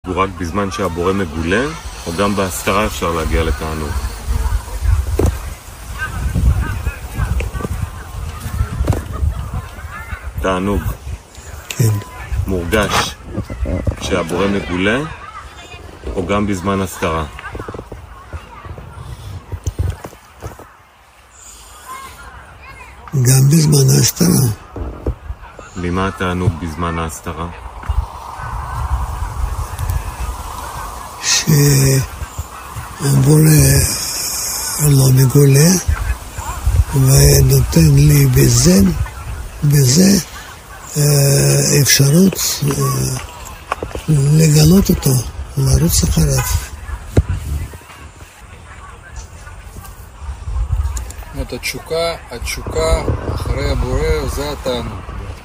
הוא רק בזמן שהבורא מגולה, או גם בהסתרה אפשר להגיע לתענוג? תענוג. כן. מורגש כשהבורא מגולה, או גם בזמן הסתרה? גם בזמן ההסתרה. ממה התענוג בזמן ההסתרה? שהבורא לא מגולה ונותן לי בזה אפשרות לגלות אותו, לרוץ אחריו. זאת התשוקה אחרי הבורא זה התענוג.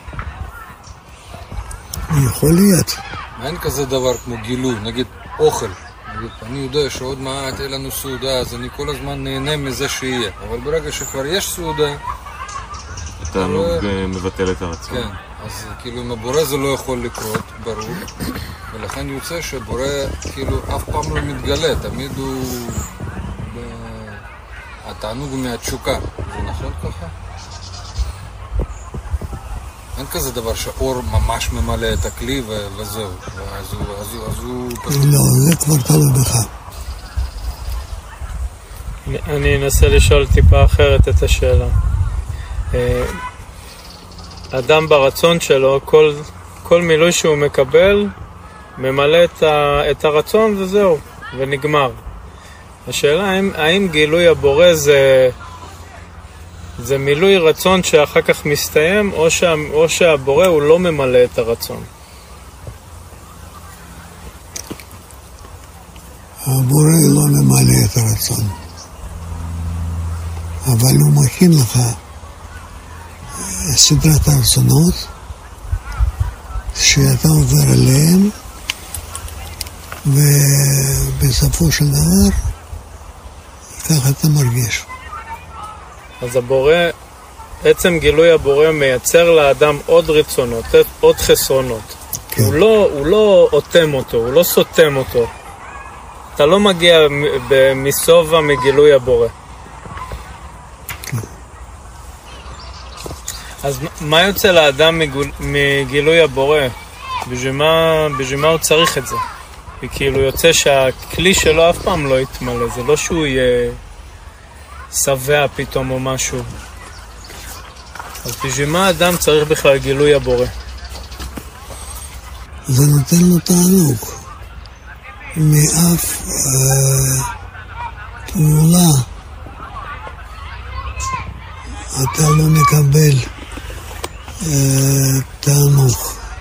יכול להיות. אין כזה דבר כמו גילוי, נגיד אוכל. אני יודע שעוד מעט אין לנו סעודה, אז אני כל הזמן נהנה מזה שיהיה. אבל ברגע שכבר יש סעודה... התענוג מבטל את הרצון. כן, אז כאילו עם הבורא זה לא יכול לקרות, ברור. ולכן יוצא שבורא כאילו אף פעם לא מתגלה, תמיד הוא... התענוג הוא מהתשוקה. זה נכון ככה? אין כזה דבר שהאור ממש ממלא את הכלי וזהו. אז הוא... לא, זה כבר תלוי בך. אני אנסה לשאול טיפה אחרת את השאלה. אדם ברצון שלו, כל מילוי שהוא מקבל, ממלא את הרצון וזהו, ונגמר. השאלה האם גילוי הבורא זה מילוי רצון שאחר כך מסתיים, או שהבורא הוא לא ממלא את הרצון? הבורא לא ממלא את הרצון, אבל הוא מכין לך סדרת הרצונות שאתה עובר עליהם, ובסופו של דבר ככה אתה מרגיש. אז הבורא, עצם גילוי הבורא מייצר לאדם עוד רצונות, עוד חסרונות. כן. הוא לא אוטם אותו, הוא לא סותם אותו. אתה לא מגיע מסובה מגילוי הבורא. כן. אז מה יוצא לאדם מגילוי הבורא? בשביל מה הוא צריך את זה? וכאילו יוצא שהכלי שלו אף פעם לא יתמלא, זה לא שהוא יהיה שבע פתאום או משהו. אז בשביל מה האדם צריך בכלל גילוי הבורא? זה נותן לו תענוג. מאף פעולה אתה לא מקבל תענוג.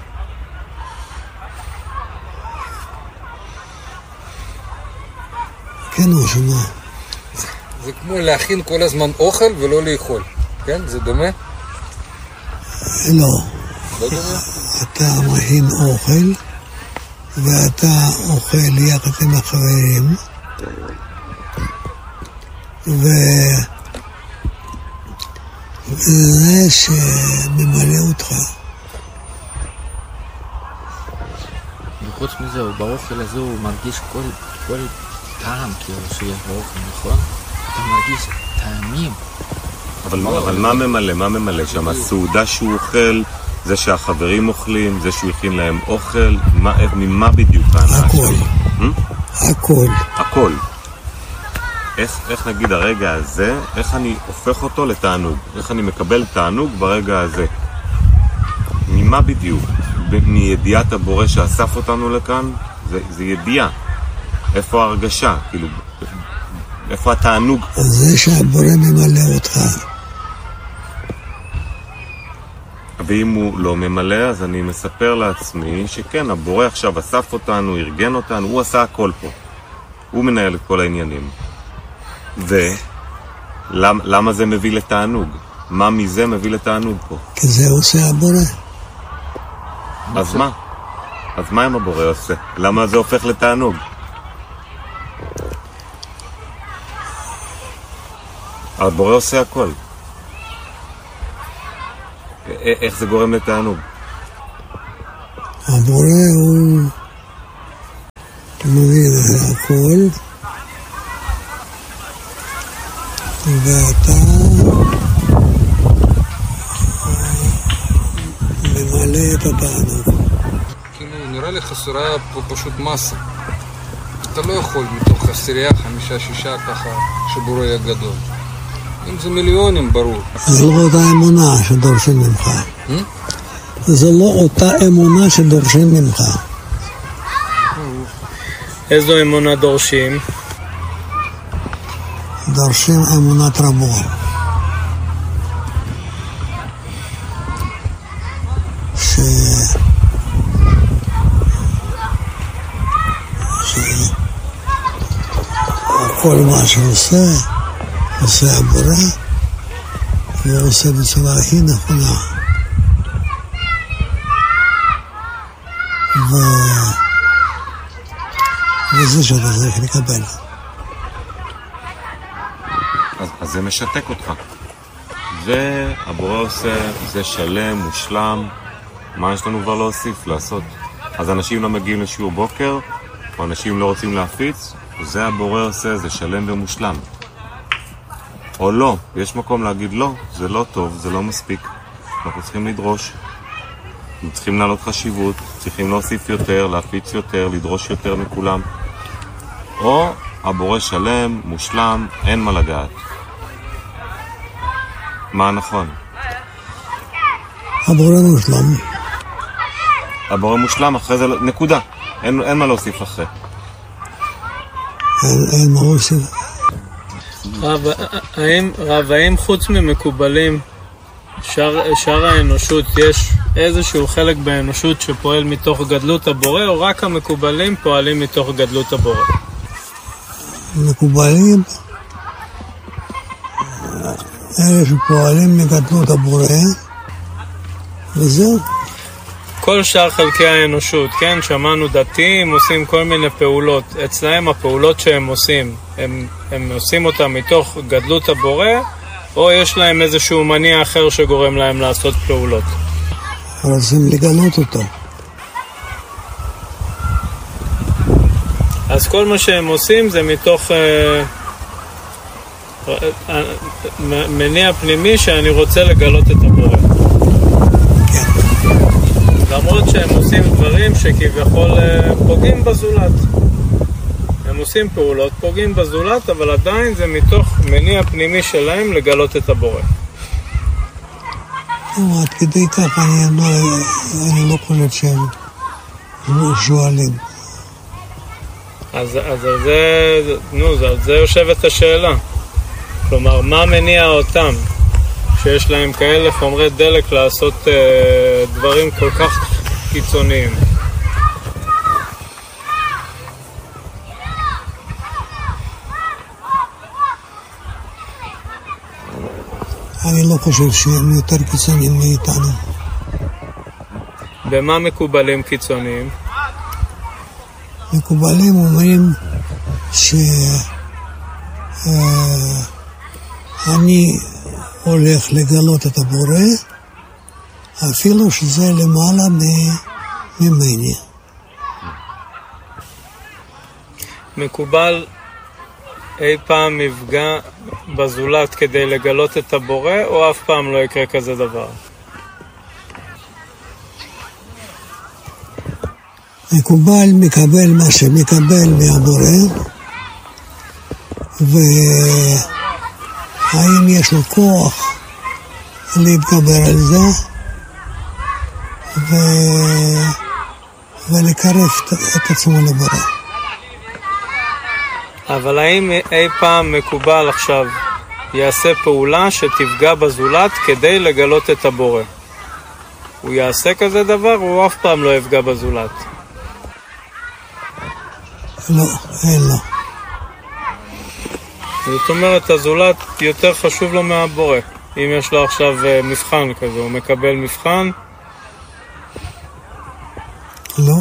כן או שמה? זה כמו להכין כל הזמן אוכל ולא לאכול, כן? זה דומה? לא. לא דומה? אתה מכין אוכל ואתה אוכל יחד עם החברים וזה שממלא אותך. וחוץ מזה, באוכל הזה הוא מרגיש כל טעם כאילו שיש באוכל, נכון? אתה מרגיש טעמים. אבל מה ממלא? מה ממלא? שם הסעודה שהוא אוכל, זה שהחברים אוכלים, זה שהוא הכין להם אוכל, ממה בדיוק? הכל. איך נגיד הרגע הזה, איך אני הופך אותו לתענוג? איך אני מקבל תענוג ברגע הזה? ממה בדיוק? מידיעת הבורא שאסף אותנו לכאן? זה ידיעה. איפה ההרגשה? כאילו, איפה התענוג? זה שהבורא ממלא אותך. ואם הוא לא ממלא, אז אני מספר לעצמי שכן, הבורא עכשיו אסף אותנו, ארגן אותנו, הוא עשה הכל פה. הוא מנהל את כל העניינים. ולמה זה מביא לתענוג? מה מזה מביא לתענוג פה? כי זה עושה הבורא. אז מה? אז מה אם הבורא עושה? למה זה הופך לתענוג? הבורא עושה הכל. איך זה גורם לתענוג? הבורא הוא מבין הכל, ואתה ממלא את התענוג. כאילו, נראה לי חסרה פה פשוט מסה. אתה לא יכול מתוך 10, 5, 6 ככה שבורא יהיה גדול. אם זה מיליונים, ברור. זה לא אותה אמונה שדורשים ממך. זה לא אותה אמונה שדורשים ממך. איזו אמונה דורשים? דורשים אמונת רבו. כל מה שעושה, עושה הבורא, והוא עושה בצורה הכי נכונה. וזה שאתה צריך לקבל. אז זה משתק אותך. והבורא עושה, זה שלם, מושלם. מה יש לנו כבר להוסיף, לעשות? אז אנשים לא מגיעים לשיעור בוקר, או אנשים לא רוצים להפיץ, זה הבורא עושה, זה שלם ומושלם. או לא, יש מקום להגיד לא, זה לא טוב, זה לא מספיק. אנחנו צריכים לדרוש, אנחנו צריכים לעלות חשיבות, צריכים להוסיף יותר, להפיץ יותר, לדרוש יותר מכולם. או הבורא שלם, מושלם, אין מה לגעת. מה נכון? הבורא מושלם. הבורא מושלם, אחרי זה נקודה. אין מה להוסיף אחרי. אין מה להוסיף. האם חוץ ממקובלים, שאר האנושות, יש איזשהו חלק באנושות שפועל מתוך גדלות הבורא, או רק המקובלים פועלים מתוך גדלות הבורא? מקובלים, אלה שפועלים מגדלות הבורא, וזהו. כל שאר חלקי האנושות, כן, שמענו דתיים, עושים כל מיני פעולות. אצלהם הפעולות שהם עושים, הם עושים אותם מתוך גדלות הבורא, או יש להם איזשהו מניע אחר שגורם להם לעשות פעולות? רוצים לגלות אותו. אז כל מה שהם עושים זה מתוך מניע פנימי שאני רוצה לגלות את הבורא. למרות שהם עושים דברים שכביכול פוגעים בזולת. הם עושים פעולות, פוגעים בזולת, אבל עדיין זה מתוך מניע פנימי שלהם לגלות את הבורא. עד כדי כך אני לא חושב שהם שואלים. אז זה יושבת השאלה. כלומר, מה מניע אותם שיש להם כאלה חומרי דלק לעשות דברים כל כך קיצוניים? אני לא חושב שהם יותר קיצוניים מאיתנו. במה מקובלים קיצוניים? מקובלים אומרים אני הולך לגלות את הבורא אפילו שזה למעלה ממני. מקובל אי פעם יפגע בזולת כדי לגלות את הבורא, או אף פעם לא יקרה כזה דבר? מקובל מקבל מה שמקבל מהבורא, והאם יש לו כוח להתגבר על זה ולקרב את עצמו לבורא. אבל האם אי פעם מקובל עכשיו יעשה פעולה שתפגע בזולת כדי לגלות את הבורא? הוא יעשה כזה דבר, או הוא אף פעם לא יפגע בזולת? לא, אין לו. זאת אומרת, הזולת יותר חשוב לו מהבורא. אם יש לו עכשיו מבחן כזה, הוא מקבל מבחן? לא.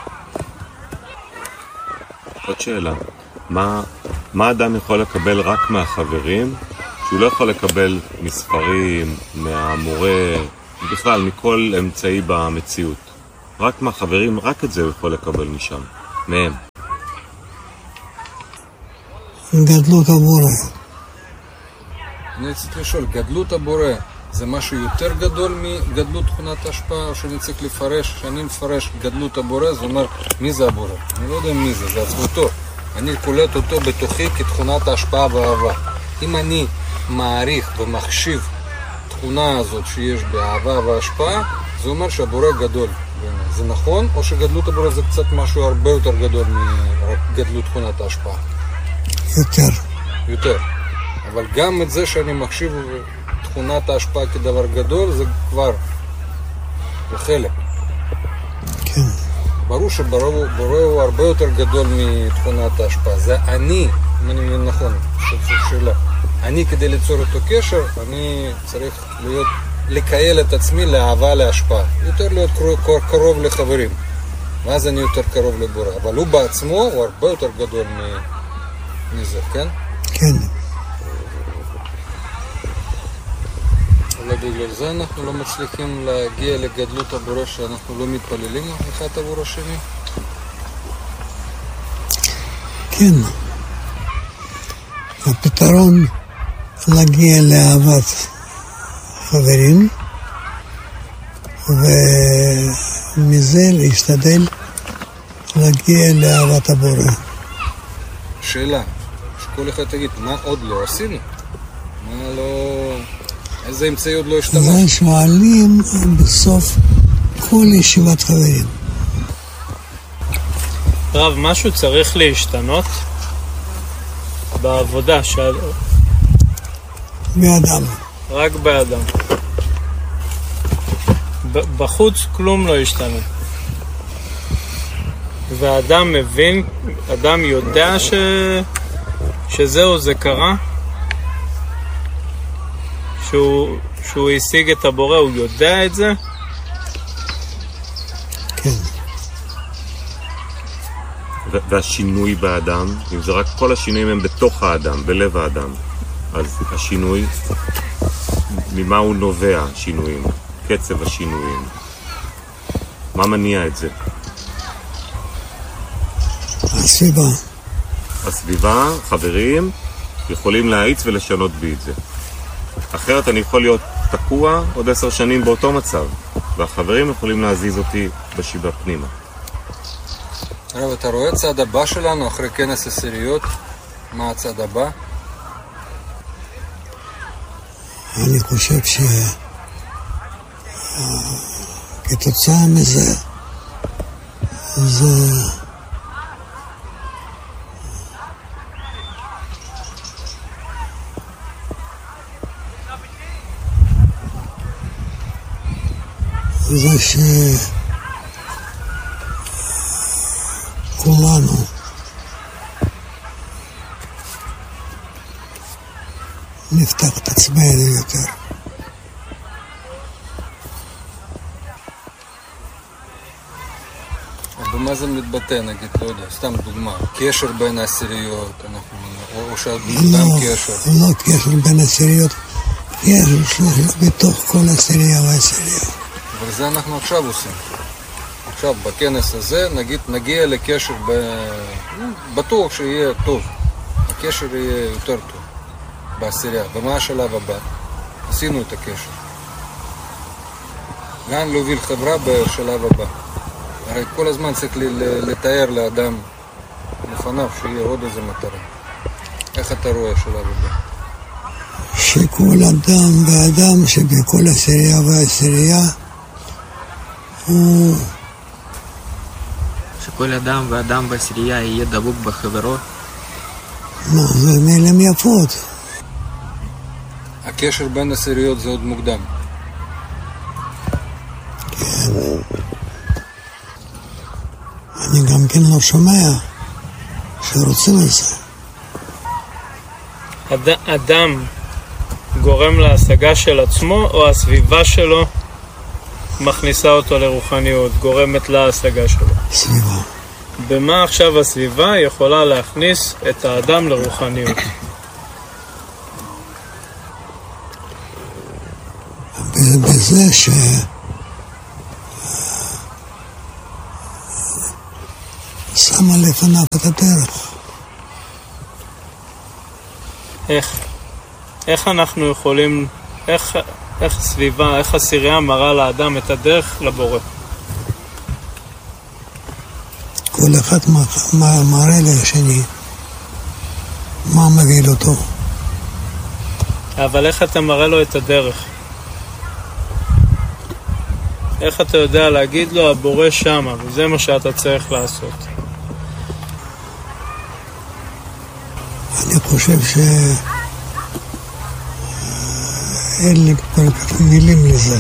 עוד שאלה. מה אדם יכול לקבל רק מהחברים, שהוא לא יכול לקבל מספרים, מהמורה, בכלל מכל אמצעי במציאות? רק מהחברים, רק את זה הוא יכול לקבל משם, מהם. גדלות הבורא. אני רציתי לשאול, גדלות הבורא זה משהו יותר גדול מגדלות תכונת ההשפעה, או שאני צריך לפרש, כשאני מפרש גדלות הבורא, זה אומר מי זה הבורא? אני לא יודע מי זה עצמותו. אני קולט אותו בתוכי כתכונת ההשפעה והאהבה. אם אני מעריך ומחשיב תכונה הזאת שיש באהבה וההשפעה, זה אומר שהבורא גדול. זה נכון, או שגדלות הבורא זה קצת משהו הרבה יותר גדול מגדלות תכונת ההשפעה? יותר. אבל גם את זה שאני מחשיב תכונת ההשפעה כדבר גדול, זה כבר לחלק. כן. ברור שבורא הוא הרבה יותר גדול מתכונת ההשפעה. זה אני, אם אני מבין נכון, שאלה. אני כדי ליצור אותו קשר, אני צריך לקייל את עצמי לאהבה, להשפעה. יותר להיות קרוב לחברים. ואז אני יותר קרוב לבורא. אבל הוא בעצמו הוא הרבה יותר גדול מזה, כן? כן. אולי בגלל זה אנחנו לא מצליחים להגיע לגדלות הבורא, שאנחנו לא מתפללים אחד עבור השני? כן. הפתרון להגיע לאהבת חברים, ומזה להשתדל להגיע לאהבת הבורא. שאלה, שכל אחד תגיד, מה עוד לא עשינו? מה לא... איזה אמצעי עוד לא השתמש? זה שואלים בסוף כל ישיבת חברים. רב, משהו צריך להשתנות בעבודה באדם. רק באדם. בחוץ כלום לא השתנה. והאדם מבין, אדם יודע שזהו, זה קרה. שהוא השיג את הבורא, הוא יודע את זה? כן. והשינוי באדם, אם זה רק כל השינויים הם בתוך האדם, בלב האדם, אז השינוי, ממה הוא נובע השינויים? קצב השינויים. מה מניע את זה? הסביבה. הסביבה, חברים, יכולים להאיץ ולשנות בי את זה. אחרת אני יכול להיות תקוע עוד 10 שנים באותו מצב, והחברים יכולים להזיז אותי בשיבה פנימה. הרב, אתה רואה את הצעד הבא שלנו אחרי כנס עשיריות? מה הצעד הבא? אני חושב כתוצאה מזה זה שכולנו נפתח את עצמנו יותר. במה זה מתבטא, נגיד, לא יודע, סתם דוגמה, קשר בין העשיריות, או שאדם קשר? לא קשר בין העשיריות, קשר בתוך כל העשירייה והעשירייה. אבל זה אנחנו עכשיו עושים. עכשיו, בכנס הזה, נגיד, נגיע לקשר בטוח שיהיה טוב. הקשר יהיה יותר טוב בעשירייה. ומה השלב הבא? עשינו את הקשר. לאן להוביל חברה בשלב הבא? הרי כל הזמן צריך לתאר לאדם לפניו שיהיה עוד איזה מטרה. איך אתה רואה השלב הבא? שכל אדם ואדם שבכל עשירייה והעשירייה הוא... שכל אדם ואדם בעשירייה יהיה דבוק בחברו. לא, זה מילים יפות. הקשר בין עשיריות זה עוד מוקדם. כן. אני גם כן לא שומע שרוצים את זה. אדם גורם להשגה של עצמו, או הסביבה שלו מכניסה אותו לרוחניות, גורמת להשגה שלו? סביבה. במה עכשיו הסביבה יכולה להכניס את האדם לרוחניות? בזה שמה לפניו את הדרך. איך אנחנו יכולים, איך סביבה, איך הסירייה מראה לאדם את הדרך לבורא? כל אחד מראה לשני מה מגיל אותו. אבל איך אתה מראה לו את הדרך? איך אתה יודע להגיד לו הבורא שמה, וזה מה שאתה צריך לעשות? אני חושב אין לי כל כך מילים לזה.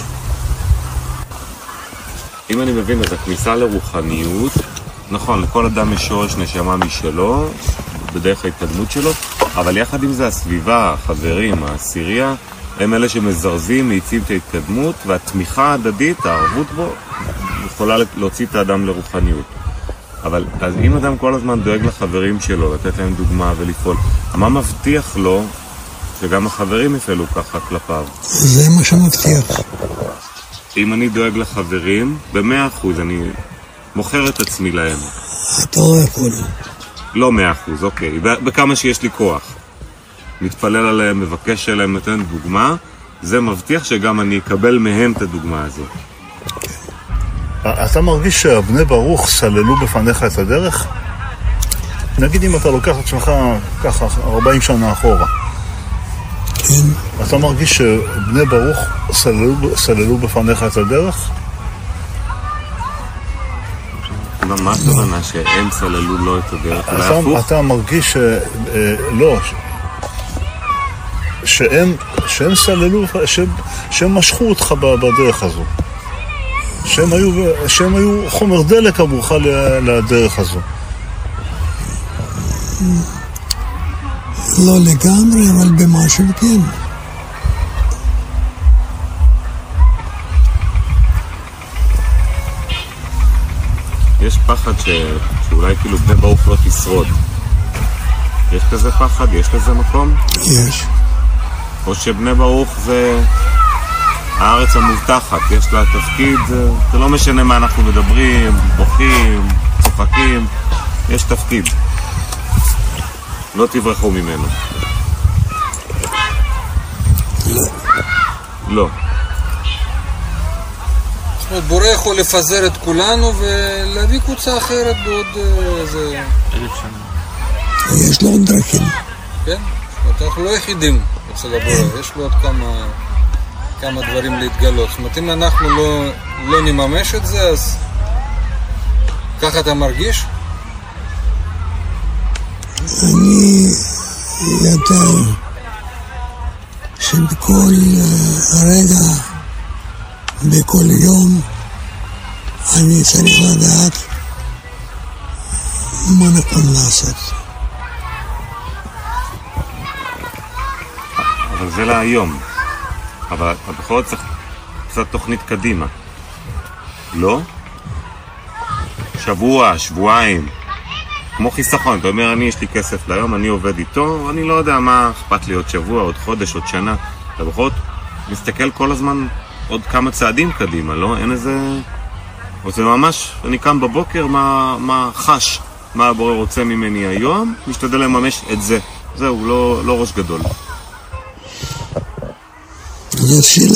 אם אני מבין, אז הכניסה לרוחניות, נכון, לכל אדם יש שורש נשמה משלו, בדרך ההתקדמות שלו, אבל יחד עם זה הסביבה, החברים, העשירייה, הם אלה שמזרזים, מעיצים את ההתקדמות, והתמיכה ההדדית, הערבות בו, יכולה להוציא את האדם לרוחניות. אבל אז אם אדם כל הזמן דואג לחברים שלו, לתת להם דוגמה ולפעול, מה מבטיח לו שגם החברים יפעלו ככה כלפיו? זה מה שמבטיח. אם אני דואג לחברים, ב100%, אני מוכר את עצמי להם. אתה לא יכול. לא 100%, אוקיי. בכמה שיש לי כוח. מתפלל עליהם, מבקש עליהם, נותן דוגמה, זה מבטיח שגם אני אקבל מהם את הדוגמה הזו. אתה מרגיש שהבני ברוך סללו בפניך את הדרך? נגיד אם אתה לוקח את שלך ככה 40 שנה אחורה. כן. אתה מרגיש שבני ברוך סללו בפניך את הדרך? מה הכוונה שהם סללו לו את הדרך? אתה מרגיש לא, שהם סללו, שהם משכו אותך בדרך הזו. שהם היו חומר דלק עבורך לדרך הזו. לא לגמרי, אבל במשהו כן. יש פחד שאולי כאילו בני ברוך לא תשרוד. יש כזה פחד? יש לזה מקום? יש. או שבני ברוך זה הארץ המובטחת, יש לה תפקיד, זה לא משנה מה אנחנו מדברים, בוכים, צוחקים, יש תפקיד. לא תברחו ממנו. לא. לא. זאת אומרת, בורא יכול לפזר את כולנו ולהביא קבוצה אחרת בעוד איזה... 1000 שנה. יש לו עוד דרכים. כן? זאת אומרת, אנחנו לא יחידים אצל הבורא, יש לו עוד כמה דברים להתגלות. זאת אומרת, אם אנחנו לא נממש את זה, אז ככה אתה מרגיש? אני יודע שבכל רגע, בכל יום, אני צריך לדעת מה נכון לעשות. אבל זה להיום. אבל בכל זאת צריך קצת תוכנית קדימה. לא? שבוע, שבועיים. כמו חיסכון, אתה אומר, יש לי כסף ליום, אני עובד איתו, אני לא יודע מה אכפת לי עוד שבוע, עוד חודש, עוד שנה. אתה בכל זאת מסתכל כל הזמן עוד כמה צעדים קדימה, לא? אין איזה... או זה ממש, אני קם בבוקר, מה חש, מה הבורא רוצה ממני היום, משתדל לממש את זה. זהו, לא ראש גדול. זאת שאלה.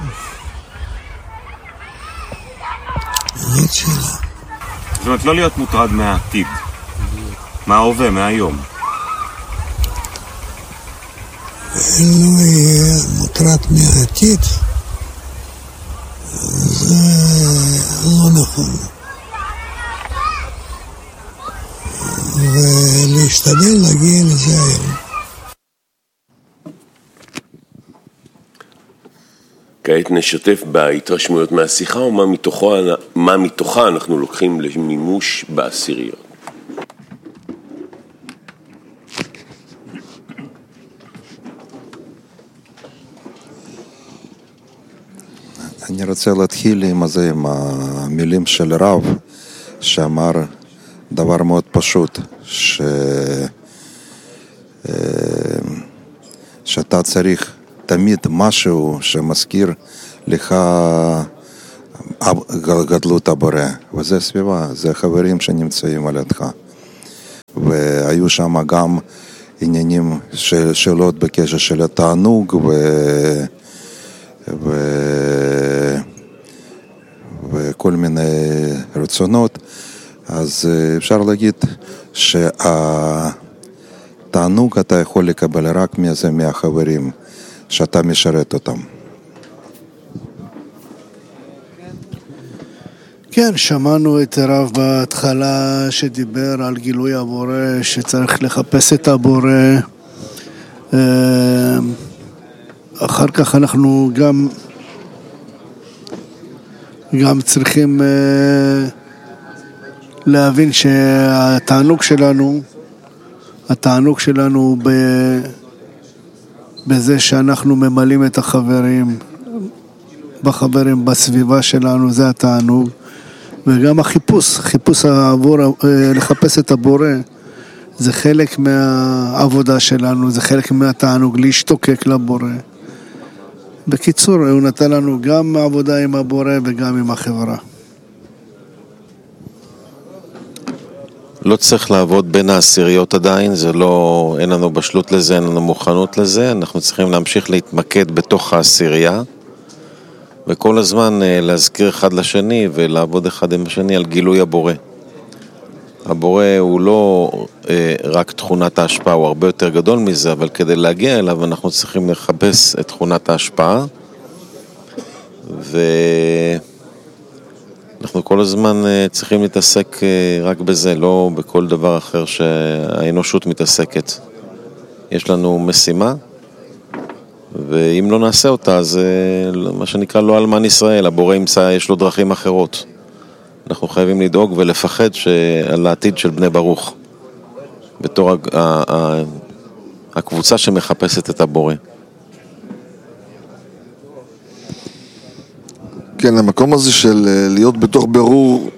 זאת שאלה. זאת אומרת, לא להיות מוטרד מהעתיד. מההווה, מהיום. לא יהיה מוטרד מהעתיד, זה לא נכון. ולהשתדל להגיע לזה היום. כעת נשתף בהתרשמויות מהשיחה ומה מתוכה אנחנו לוקחים למימוש בעשיריות. אני רוצה להתחיל עם המילים של רב שאמר דבר מאוד פשוט, שאתה צריך תמיד משהו שמזכיר לך גדלות הבורא, וזה סביבה, זה חברים שנמצאים על ידך. והיו שם גם עניינים, שאלות בקשר של התענוג וכל מיני רצונות, אז אפשר להגיד שהתענוג אתה יכול לקבל רק מהחברים שאתה משרת אותם. כן, שמענו את הרב בהתחלה שדיבר על גילוי הבורא, שצריך לחפש את הבורא. אחר כך אנחנו גם צריכים להבין שהתענוג שלנו בזה שאנחנו ממלאים את בחברים בסביבה שלנו, זה התענוג. וגם חיפוש עבור לחפש את הבורא, זה חלק מהעבודה שלנו, זה חלק מהתענוג להשתוקק לבורא. בקיצור, הוא נתן לנו גם עבודה עם הבורא וגם עם החברה. לא צריך לעבוד בין העשיריות עדיין, זה לא, אין לנו בשלות לזה, אין לנו מוכנות לזה, אנחנו צריכים להמשיך להתמקד בתוך העשירייה, וכל הזמן להזכיר אחד לשני ולעבוד אחד עם השני על גילוי הבורא. הבורא הוא לא רק תכונת ההשפעה, הוא הרבה יותר גדול מזה, אבל כדי להגיע אליו אנחנו צריכים לחפש את תכונת ההשפעה, ואנחנו כל הזמן צריכים להתעסק רק בזה, לא בכל דבר אחר שהאנושות מתעסקת. יש לנו משימה, ואם לא נעשה אותה, זה מה שנקרא לא אלמן ישראל, הבורא ימצא, יש לו דרכים אחרות. אנחנו חייבים לדאוג ולפחד על העתיד של בני ברוך, בתור הקבוצה שמחפשת את הבורא. כן, המקום הזה של להיות בתוך ברור,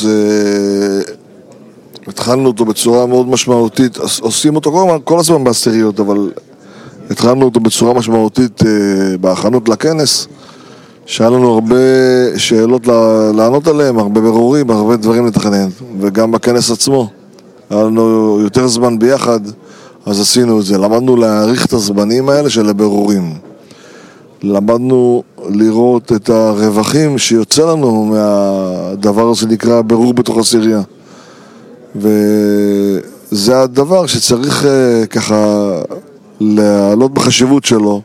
התחלנו אותו בצורה מאוד משמעותית, עושים אותו כל הזמן בעשיריות, אבל התחלנו אותו בצורה משמעותית בהכנות לכנס, שהיה לנו הרבה שאלות לענות עליהם, הרבה ברורים, הרבה דברים לתכנן, וגם בכנס עצמו היה לנו יותר זמן ביחד, אז עשינו את זה, למדנו להעריך את הזמנים האלה של הברורים, למדנו לראות את הרווחים שיוצא לנו מהדבר הזה שנקרא ברור בתוך עשירייה, וזה הדבר שצריך ככה לעלות בחשיבות שלו,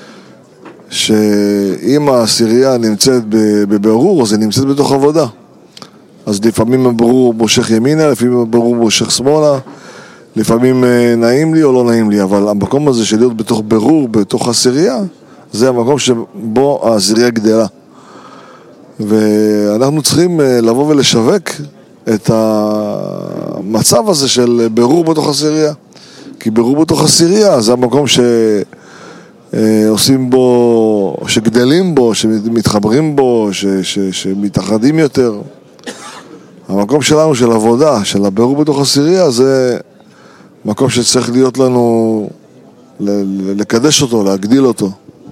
שאם העשירייה נמצאת בברור, אז היא נמצאת בתוך עבודה. אז לפעמים הברור מושך ימינה, לפעמים הברור מושך שמאלה, לפעמים נעים לי או לא נעים לי, אבל המקום הזה של להיות בתוך ברור, בתוך עשירייה, זה המקום שבו העשירייה גדלה. ואנחנו צריכים לבוא ולשווק את המצב הזה של ברור בתוך עשירייה. כי ברור בתוך עשירייה זה המקום שעושים בו, שגדלים בו, שמתחברים בו, שמתאחדים יותר. המקום שלנו של עבודה, של הברור בתוך עשירייה, זה מקום שצריך להיות לנו, לקדש אותו, להגדיל אותו.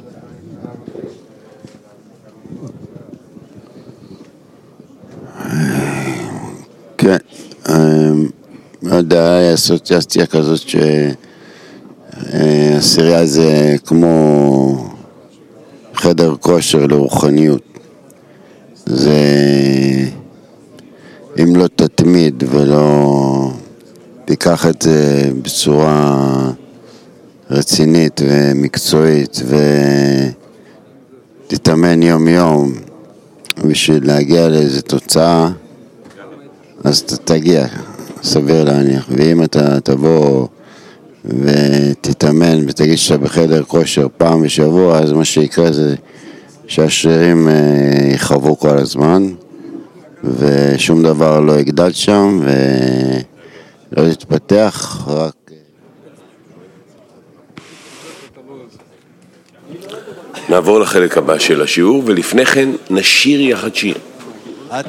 כן, לא יודע, אסוציאציה כזאת שהעשירייה זה כמו חדר כושר לרוחניות. זה אם לא תתמיד ולא תיקח את זה בצורה רצינית ומקצועית ותתאמן יום יום בשביל להגיע לאיזו תוצאה, אז אתה תגיע, סביר להניח. ואם אתה תבוא ותתאמן ותגיד שאתה בחדר כושר פעם בשבוע, אז מה שיקרה זה שהשרירים יחוו כל הזמן ושום דבר לא יגדל שם ולא יתפתח, רק נעבור לחלק הבא של השיעור, ולפני כן נשיר יחד שיר.